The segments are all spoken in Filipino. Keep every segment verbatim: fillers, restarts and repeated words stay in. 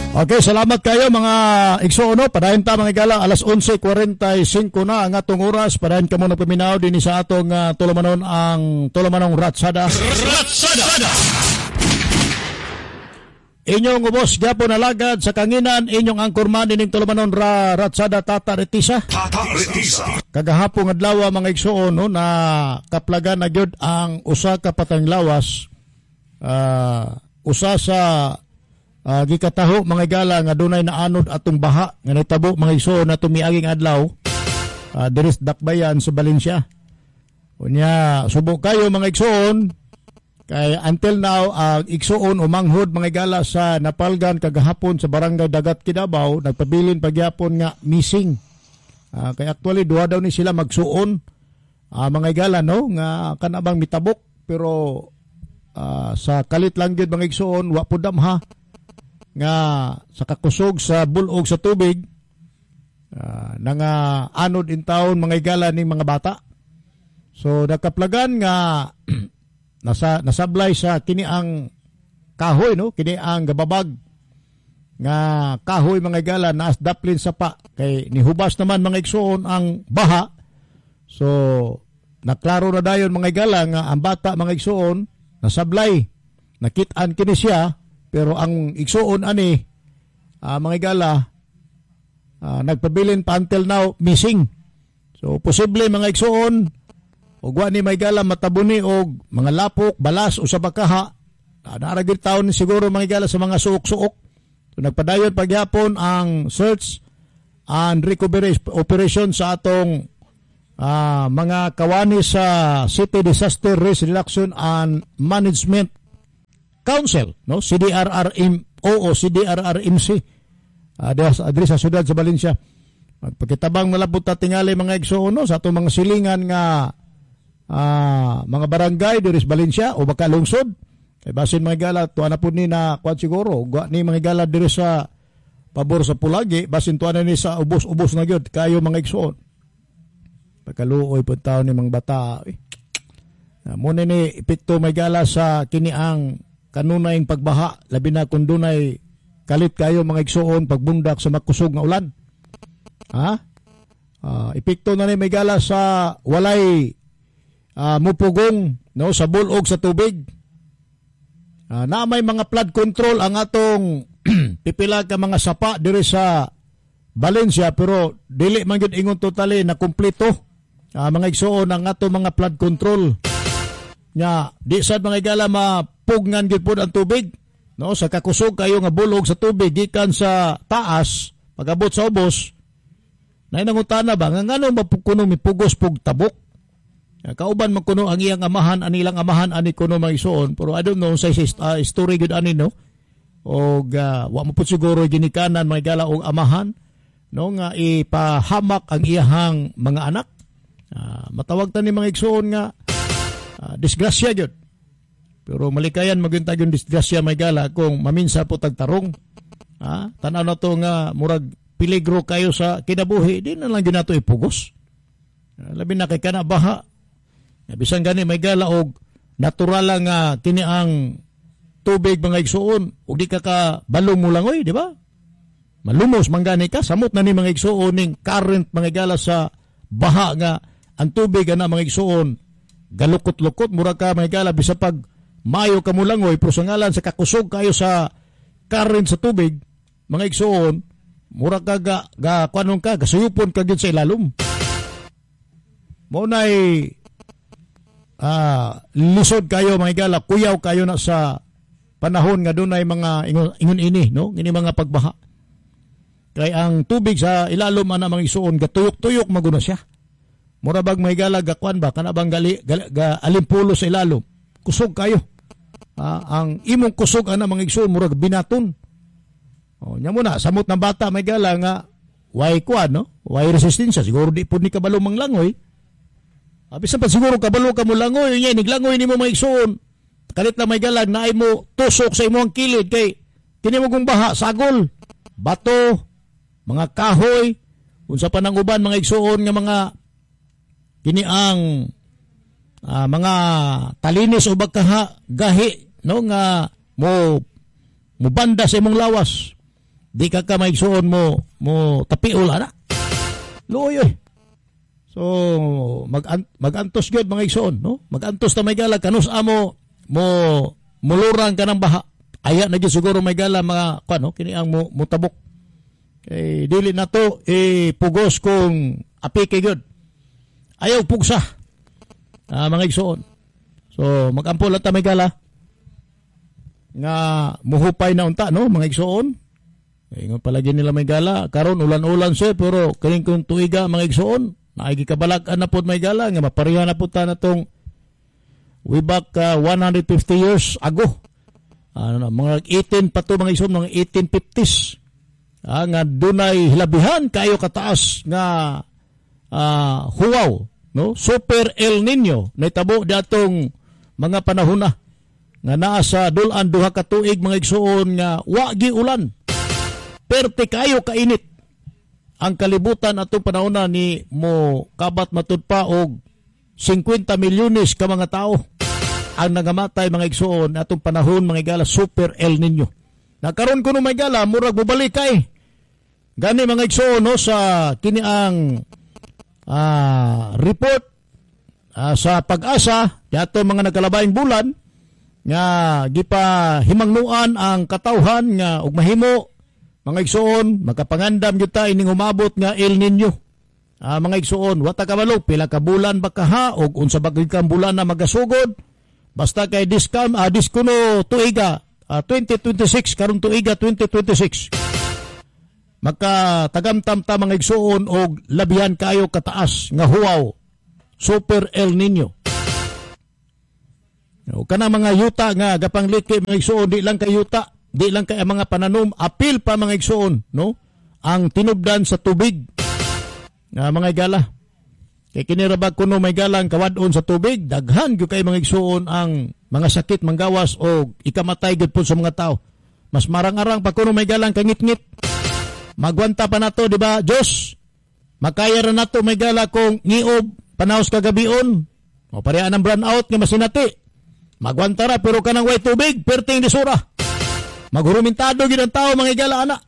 Okay, salamat kayo mga igsoon, no? Padayon ta mga igala, alas onse kuwarenta y singko na ang atong oras. Padayon ka muna paminaw din sa atong uh, tulamanon ang tulamanong Ratsada. Ratsada! Inyong ubos gyapon alagad sa kanginan, inyong angkorman dining tulamanon ra Ratsada Tata Retisa. Tata Retisa. Kagahapon adlaw mga igsoon, no, na kaplagan na gyud ang usa ka patang lawas. Uh, usa sa Uh, gikataho mga igala nga dunay naanod atong baha nga nitabo mga igsoon na tumiaging adlaw uh, diris dakbayan sa Valencia. Unya subok kayo mga igsoon kay until now ang uh, igsoon umanghod mga igala sa napalgan kagahapon sa barangay Dagat Kidabaw, nagpabilin pagyapon nga missing. Uh, kay actually duha daw ni sila magsuon uh, mga igala, no, nga kanabang mitabok pero uh, sa kalit lang gyud mga igsoon wa pud damha nga sa kakusog sa bulog sa tubig uh, nga anod in taon mga igala ning mga bata. So nakaplagan nga nasa nasablay sa kini ang kahoy, no, kini ang gababag nga kahoy mga igala naas daplin sa pa kay nihubas naman mga igsoon ang baha. So naklaro na dayon mga igala nga ang bata mga igsoon nasablay, nakit-an kini siya. Pero ang igsoon ani uh, mga igala uh, nagpabilin pa until now missing. So posible mga igsoon og wa ni mga igala matabuni og mga lapok, balas o sa bakaha. Uh, Naaragid taon siguro mga igala sa mga suok-suok. So nagpadayon pagyapon ang search and recovery operation sa atong uh, mga kawani sa City Disaster Risk Reduction and Management Council, no, C D R R M O o C D R R M C uh, adres sa siyudad sa Valencia. Magpagkitabang malabot ta tingali mga igsoon, no, sa atong mga silingan nga uh, mga barangay diri sa Valencia o baka lungsod. Kay basin mga igala tuwa na pud ni na kwan siguro gwa ni mga igala diri sa pabor sa Pulagi, basin tuwa na ni sa ubos-ubos na gyud kayo mga igsoon. Pagkaluoy pud taon ni mga bata. Eh. Uh, muna ni epekto mga igala sa kini ang kanunayng pagbaha, labi na kung dunay kalit kayo mga igsoon pagbundak sa makusog nga ulan. Ha? Uh, epekto na ni may gala sa walay uh, mupugong, no, sa bulog sa tubig. Uh, na may mga flood control ang atong pipila ka mga sapa diri sa Valencia pero dili man gyud ingon totally na kumpleto uh, mga igsoon ang atong mga flood control. Nya di sad mga igala mapugnan gyud pud ang tubig, no, sa kakusog kayo nga bulog sa tubig gikan sa taas pagabot sa ubos. Nay nangutana ba nga ngano mapukuno mipugos pug tabok? Ya, kauban man kuno ang iyang amahan anilang amahan ani kuno mga igsoon pero I don't know sa uh, story gyud ani, no. Og uh, wa mo pud siguro ginikanan mga igala og amahan, no, nga ipahamak ang iyahang mga anak. Uh, matawag ta ni mga igsoon nga Uh, disgrasya gyud. Pero malikayan magyunta gyud disgrasya may gala kung maminsa po tagtarong. Ha? Tanaw na to nga murag peligro kayo sa kinabuhi, di na lang gyud nato ipugos. Uh, labi na kay kana baha. Bisan gani may gala og natural lang nga kini ang tubig mga igsoon ug di ka ka balong mo langoy, di ba? Malumos man gani ka samot na ni mga igsoon ning current mga gala sa baha nga ang tubig ana mga igsoon galukot-lukot mura ka mga igala bisa pag mayo ka mo langoy pero sa ngalan sa kakusog kayo sa current sa tubig mga igsoon mura ka ga, ga kuanon ka gasuyupon ka gyud sa ilalom. Mao nay ah lisod kayo mga igala, kuyaw kayo na sa panahon nga dunay mga ingon, ingon ini, no, ini mga pagbaha. Kay ang tubig sa ilalom ana mga igsoon gatuyok-tuyok maguna siya. Mura bag may gala gakwan ba kana bang gali, gali ga, alimpulo sa ilalom kusog kayo. Ah, ang imong kusog ana mga igsoon mura binaton. Oh, nya mo na samot ng bata may gala nga way kuan, no, way resistensya siguro di pud ni kabalo manglangoy. Abi sa pa siguro kabalo ka mo langoy nya niglangoy nimo mga igsoon. Kalit na may galag na ay mo tusok sa imong kilid kay kini mo kung baha sagol, bato, mga kahoy, unsa pa nang uban mga igsoon nga mga kini ang uh, mga talinis o bakaha gahi, no, nga mo mubanda sa imong lawas di ka ka maigsuon mo mo tapiol ana. Luoy oy. So mag magantos gyud mga igsuon, no? Magantos ta may gala kanus amo mo mulurang ka ng baha. Aya na gyud siguro may gala mga kuan no, kini ang mo mutabok. Kay dili na to eh pugos kung api kay gyud. Ayaw pugsa. Ah, mga igsuon. So magampol ta may gala nga muhupay na unta no mga igsuon. Eh, nga palagi nila may gala karon ulan-ulan siya pero kining kung tuiga mga igsuon naigi kabalag-an na pod may gala nga mapariha na pud ta natong way back uh, one hundred fifty years ago. Ano na mga eighteen pa to mga igsuon mga eighteen fifties. Ah, nga dunay hilabihan kayo kataas nga uh, huwaw no Super El Nino nahitabo datong mga panahon na nga naa sa dulan duha ka tuig mga igsuon nga wa gi ulan. Perte kayo kainit ang kalibutan atong panahon na ni mo kabat matud pa og fifty milyones ka mga tao ang nagamatay mga igsuon atong panahon mga igala Super El Nino. Nakaron kuno mga igala murag mobalik kay gani mga igsuon no sa kini ang uh, report uh, sa pag-asa dato mga nagkalabaing bulan nga gipa himangnuan ang katawhan nga og mahimo mga igsuon magkapangandam gyud ta ining umabot nga El Nino. Ah, mga igsuon wata kabalo pila ka bulan ba kaha og unsa ba gyud ka bulan na magasugod basta kay discount ah, diskuno tuiga ah, twenty twenty-six karon tuiga twenty twenty-six magkatagamtam ta mga igsuon og labihan kayo kataas nga huwaw Super El Nino. O kana mga yuta nga gapangliki mga igsuon di lang kay yuta di lang kay mga pananom apil pa mga igsuon no ang tinubdan sa tubig nga mga igala kay kinirabag kuno may galang kawadon sa tubig daghan gyud kay mga igsuon ang mga sakit manggawas o ikamatay gyud pud sa mga tao mas marang-arang pa kuno may galang kangit-ngit magwanta pa nato di ba Dios makaya ra nato may gala kung ngiob panaos kagabion o pareha ng brown out nga masinati magwanta ra pero kanang way tubig perting disura. Maghurumintado gyud ang tao mga igala ana.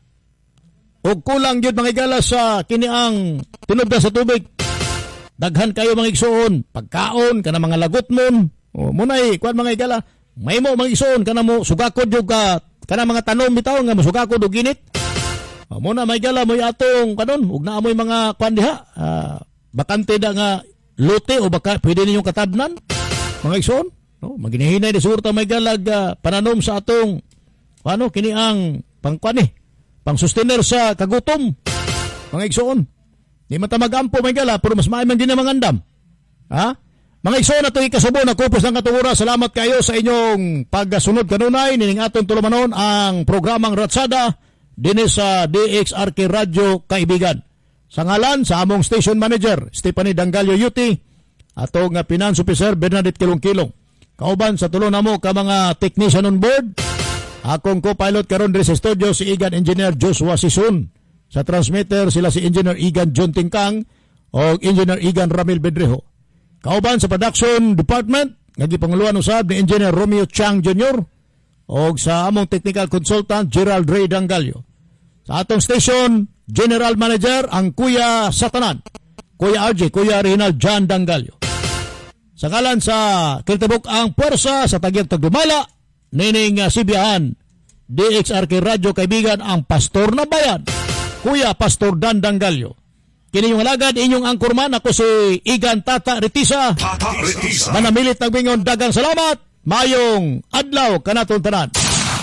Og kulang gyud mga igala sa kini ang tinubdan sa tubig. Daghan kayo mga igsuon, pagkaon kana mga lagot mon. O munay kuan mga igala, may mo mga igsuon kana mo sugakod jud ka kana mga tanom bitaw nga masugakod og ginit. O muna mga igala mo atong kanon ug naa moy mga kuan diha. Uh, bakante da nga lote o baka pwede ninyong katabnan mga igsuon. No, maginahinay di surta mga igala uh, pananom sa atong ano kini ang pangkuan eh pang sustainer sa kagutom mga igsuon di man ta magampo may gala pero mas maay man din ang mangandam ha mga igsuon ato ikasubo na kupos ng katungura salamat kayo sa inyong pagsunod kanunay nining aton tulumanon ang programang Ratsada dinhi sa D X R K Radio Kaibigan sa ngalan sa among station manager Stephanie Dangalio U T atong nga finance officer Bernadette Kilong-Kilong kauban sa tulo namo ka mga technician on board. Akong co-pilot karon diri sa studio si Igan Engineer Joshua Sisun. Sa transmitter sila si Engineer Igan John Tingkang o Engineer Igan Ramil Bedreho. Kauban sa production department nga gipanguluan usab ni Engineer Romeo Chang Junior o sa among technical consultant Gerald Ray Dangalio. Sa atong station General Manager ang Kuya Satanan, Kuya R J, Kuya Reginald John Dangalio. Sa ngalan sa Kiltabok ang puwersa sa tagyag tagdumala nining uh, sibiyahan D X R K Radio Kaibigan ang Pastor na Bayan Kuya Pastor Dan Dangalio. Kini yung alagad inyong angkurman ako si Igan Tata Retisa. Tata Retisa. Manamilit nagbingon dagang salamat. Mayong adlaw kanaton tanan.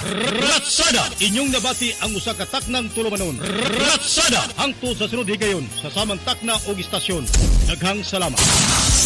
Ratsada inyong nabati ang usa ka taknang tulumanon. Ratsada hangtod sa sunod higayon sa samang takna og istasyon. Daghang salamat.